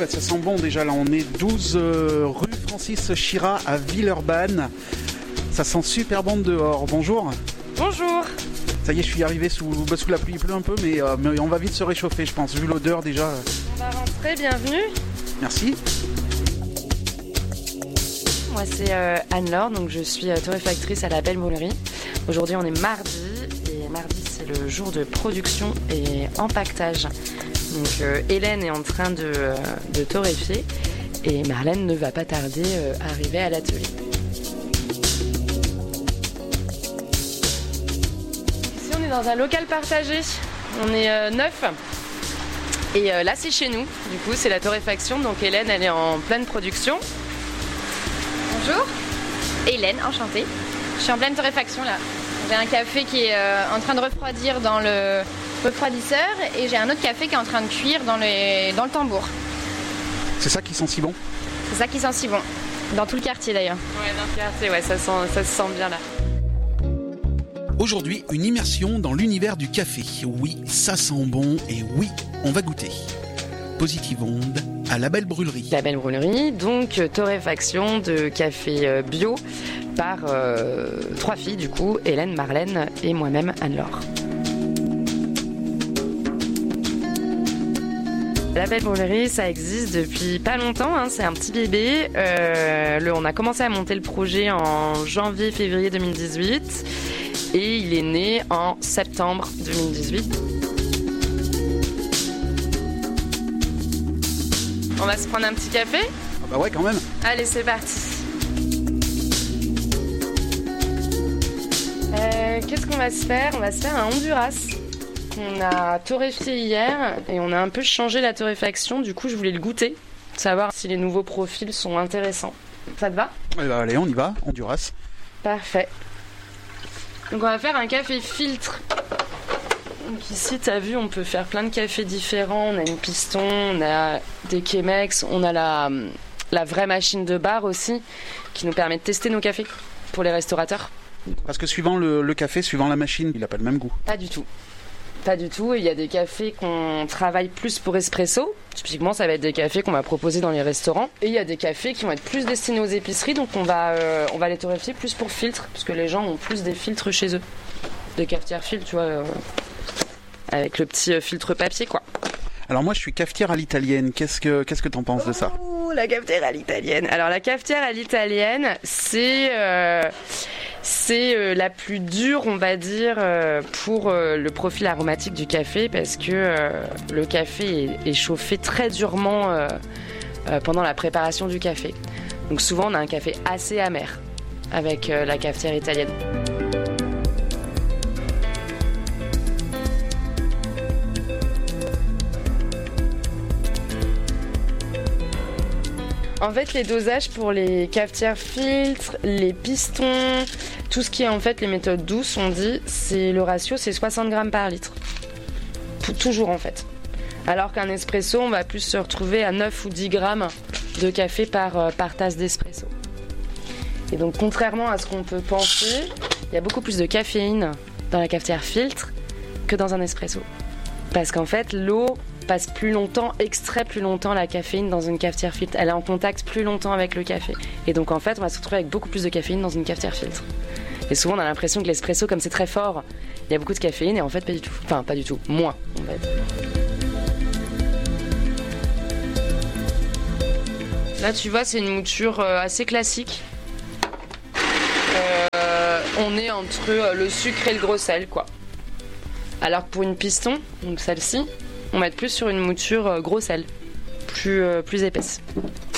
Ça sent bon déjà, là on est 12 rue Francis Chirat à Villeurbanne. Ça sent super bon dehors. Bonjour. Bonjour. Ça y est, je suis arrivé sous la pluie, il pleut un peu, mais on va vite se réchauffer, je pense, vu l'odeur déjà. On va rentrer, bienvenue. Merci. Moi c'est Anne-Laure, donc je suis torréfactrice à la Belle Brûlerie. Aujourd'hui on est mardi, et mardi c'est le jour de production et empaquetage. Donc Hélène est en train de torréfier et Marlène ne va pas tarder à arriver à l'atelier. Ici on est dans un local partagé, on est 9 et là c'est chez nous, du coup c'est la torréfaction, donc Hélène elle est en pleine production. Bonjour, Hélène, enchantée. Je suis en pleine torréfaction là. J'ai un café qui est en train de refroidir dans le refroidisseur et j'ai un autre café qui est en train de cuire dans le tambour. C'est ça qui sent si bon? C'est ça qui sent si bon. Dans tout le quartier d'ailleurs. Ouais, dans le quartier, ouais, ça se sent bien là. Aujourd'hui, une immersion dans l'univers du café. Oui, ça sent bon et oui, on va goûter. Positive Onde à la Belle Brûlerie. La Belle Brûlerie, donc torréfaction de café bio par 3 filles du coup, Hélène, Marlène et moi-même Anne-Laure. La Belle Brûlerie, ça existe depuis pas longtemps, hein, c'est un petit bébé. On a commencé à monter le projet en janvier-février 2018 et il est né en septembre 2018. On va se prendre un petit café? Ah bah ouais, quand même. Allez, c'est parti. Qu'est-ce qu'on va se faire? On va se faire un Honduras qu'on a torréfié hier et on a un peu changé la torréfaction. Du coup, je voulais le goûter, savoir si les nouveaux profils sont intéressants. Ça te va? Allez, on y va, Honduras. Parfait. Donc on va faire un café filtre. Donc ici, tu as vu, on peut faire plein de cafés différents. On a une piston, on a des Chemex, on a la vraie machine de bar aussi, qui nous permet de tester nos cafés pour les restaurateurs. Parce que suivant le café, suivant la machine, il n'a pas le même goût. Pas du tout. Pas du tout. Il y a des cafés qu'on travaille plus pour espresso. Typiquement, ça va être des cafés qu'on va proposer dans les restaurants. Et il y a des cafés qui vont être plus destinés aux épiceries. Donc on va les torréfier plus pour filtre, parce que les gens ont plus des filtres chez eux. Des cafetières filtres, tu vois, avec le petit filtre papier, quoi. Alors moi, je suis cafetière à l'italienne. Qu'est-ce que t'en penses de ça? Oh, la cafetière à l'italienne. Alors la cafetière à l'italienne, c'est la plus dure, on va dire, pour le profil aromatique du café, parce que le café est chauffé très durement pendant la préparation du café. Donc souvent, on a un café assez amer avec la cafetière italienne. En fait, les dosages pour les cafetières filtres, les pistons, tout ce qui est en fait les méthodes douces, on dit, le ratio c'est 60 grammes par litre. Toujours en fait. Alors qu'un espresso, on va plus se retrouver à 9 ou 10 grammes de café par tasse d'espresso. Et donc contrairement à ce qu'on peut penser, il y a beaucoup plus de caféine dans la cafetière filtre que dans un espresso. Parce qu'en fait, l'eau passe plus longtemps, extrait plus longtemps la caféine dans une cafetière filtre. Elle est en contact plus longtemps avec le café. Et donc en fait, on va se retrouver avec beaucoup plus de caféine dans une cafetière filtre. Et souvent, on a l'impression que l'espresso, comme c'est très fort, il y a beaucoup de caféine et en fait, pas du tout. Enfin, pas du tout. Moins, on va dire. Là, tu vois, c'est une mouture assez classique. On est entre le sucre et le gros sel, quoi. Alors que pour une piston, donc celle-ci, on va être plus sur une mouture gros sel, plus épaisse.